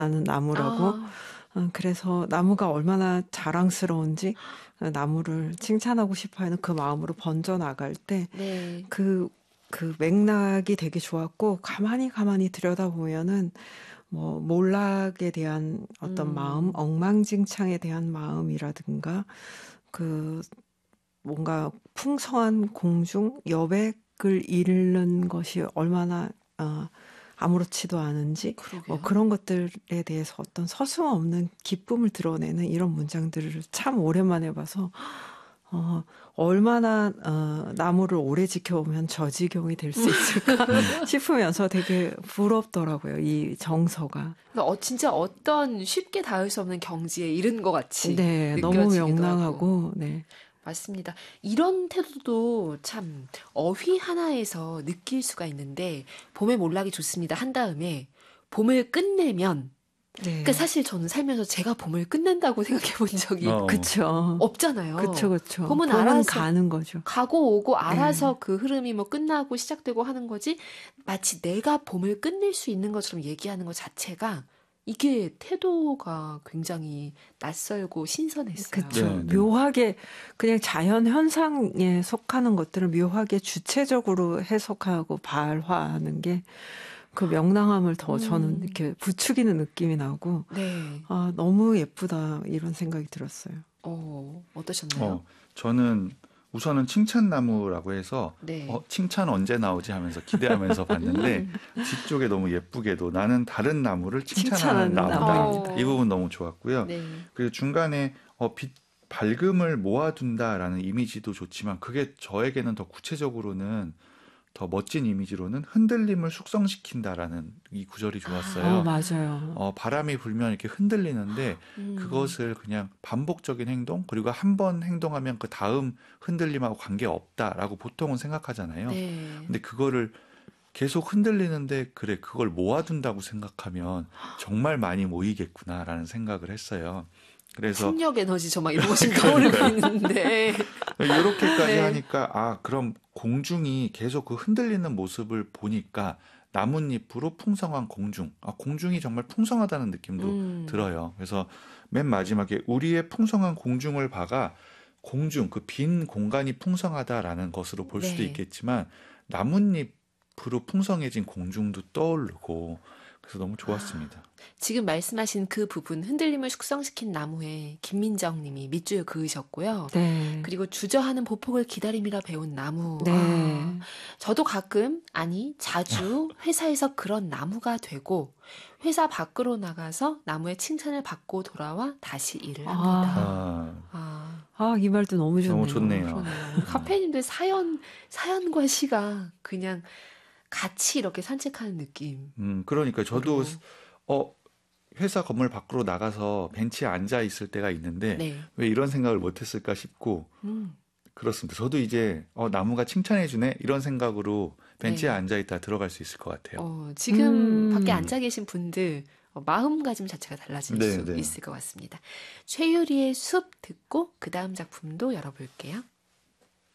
나무라고. 아, 그래서 나무가 얼마나 자랑스러운지 나무를 칭찬하고 싶어 하는 그 마음으로 번져 나갈 때 네. 그 맥락이 되게 좋았고 가만히 들여다보면은 뭐 몰락에 대한 어떤 마음, 음, 엉망진창에 대한 마음이라든가 그 뭔가 풍성한 공중 여백을 잃는 것이 얼마나 아무렇지도 않은지 뭐 그러게요. 그런 것들에 대해서 어떤 서슴없는 기쁨을 드러내는 이런 문장들을 참 오랜만에 봐서 어, 얼마나 나무를 오래 지켜보면 저 지경이 될 수 있을까 싶으면서 되게 부럽더라고요. 이 정서가. 그러니까 진짜 어떤 쉽게 닿을 수 없는 경지에 이른 것 같이 네, 너무 느껴지기도 하고. 명랑하고 네. 맞습니다. 이런 태도도 참 어휘 하나에서 느낄 수가 있는데 봄의 몰락이 좋습니다. 한 다음에 봄을 끝내면 그러니까 네. 사실 저는 살면서 제가 봄을 끝낸다고 생각해 본 적이 어, 그쵸. 없잖아요. 그쵸. 봄은 봄은 알아서 가는 거죠. 가고 오고 네. 알아서 그 흐름이 뭐 끝나고 시작되고 하는 거지 마치 내가 봄을 끝낼 수 있는 것처럼 얘기하는 것 자체가 이게 태도가 굉장히 낯설고 신선했어요. 그쵸. 네, 네. 묘하게 그냥 자연 현상에 속하는 것들을 묘하게 주체적으로 해석하고 발화하는 게 그 명랑함을 더 저는 음, 이렇게 부추기는 느낌이 나고 네. 아, 너무 예쁘다 이런 생각이 들었어요. 어떠셨나요? 어, 저는 우선은 칭찬나무라고 해서 네. 칭찬 언제 나오지 하면서 기대하면서 봤는데 음, 뒤쪽에 너무 예쁘게도 나는 다른 나무를 칭찬하는 칭찬하는 나무다. 나무입니다. 이 부분 너무 좋았고요. 네. 그리고 중간에 빛 밝음을 모아둔다라는 이미지도 좋지만 그게 저에게는 더 구체적으로는 더 멋진 이미지로는 흔들림을 숙성시킨다라는 이 구절이 좋았어요. 맞아요. 바람이 불면 이렇게 흔들리는데 음, 그것을 그냥 반복적인 행동 그리고 한 번 행동하면 그 다음 흔들림하고 관계 없다라고 보통은 생각하잖아요. 네. 근데 그거를 계속 흔들리는데 그래 그걸 모아둔다고 생각하면 정말 많이 모이겠구나라는 생각을 했어요. 그래서 풍력 에너지 저 막 이런 거 지금 떠오르고 있는데. 이렇게까지 네. 하니까 그럼 공중이 계속 그 흔들리는 모습을 보니까 나뭇잎으로 풍성한 공중. 공중이 정말 풍성하다는 느낌도 음, 들어요. 그래서 맨 마지막에 우리의 풍성한 공중을 봐가 공중, 그 빈 공간이 풍성하다라는 것으로 볼 수도 네. 있겠지만 나뭇잎으로 풍성해진 공중도 떠오르고 그래서 너무 아, 좋았습니다. 지금 말씀하신 그 부분, 흔들림을 숙성시킨 나무에 김민정 님이 밑줄 그으셨고요. 네. 그리고 주저하는 보폭을 기다림이라 배운 나무. 네. 저도 가끔, 아니, 자주 회사에서 그런 나무가 되고, 회사 밖으로 나가서 나무의 칭찬을 받고 돌아와 다시 일을 합니다. 아, 아, 아, 이 말도 너무 너무 좋네요. 좋네요. 그러네요. 오늘 카페님들 사연과 시가 그냥 같이 이렇게 산책하는 느낌으로. 그러니까 저도 어, 회사 건물 밖으로 나가서 벤치에 앉아 있을 때가 있는데 네. 왜 이런 생각을 못했을까 싶고 음, 그렇습니다. 저도 이제 나무가 칭찬해주네 이런 생각으로 벤치에 네. 앉아 있다 들어갈 수 있을 것 같아요. 지금 밖에 음, 앉아 계신 분들 마음가짐 자체가 달라질 네, 수 네. 있을 것 같습니다. 최유리의 숲 듣고 그 다음 작품도 열어볼게요.